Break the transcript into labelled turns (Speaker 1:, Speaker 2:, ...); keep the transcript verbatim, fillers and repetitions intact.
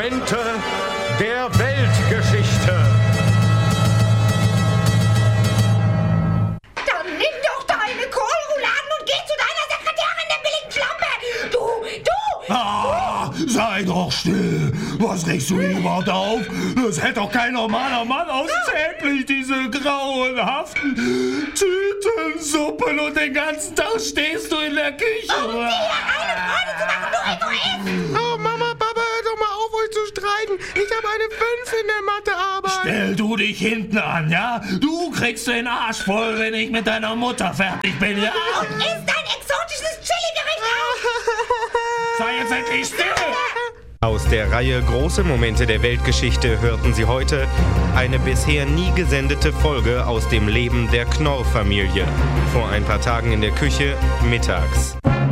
Speaker 1: Momente der Weltgeschichte.
Speaker 2: Dann nimm doch deine Kohlrouladen und geh zu deiner Sekretärin, der billigen Schlampe! Du, du!
Speaker 3: Ah, sei doch still! Was regst du dich überhaupt auf? Das hätte doch kein normaler Mann auszählig, diese grauenhaften Tütensuppen und den ganzen Tag stehst du in der Küche.
Speaker 2: Um dir eine Freude zu machen, du Egoist!
Speaker 4: Oh, Mama, Papa, hör doch mal auf, euch zu streiten. Ich habe eine fünf in der Mathearbeit.
Speaker 3: Stell du dich hinten an, ja? Du kriegst den Arsch voll, wenn ich mit deiner Mutter fertig bin, ja?
Speaker 2: Und isst dein exotisches Chili-Gericht auf!
Speaker 3: Sei jetzt endlich still!
Speaker 5: Aus der Reihe Große Momente der Weltgeschichte hörten Sie heute eine bisher nie gesendete Folge aus dem Leben der Knorr-Familie. Vor ein paar Tagen in der Küche, mittags.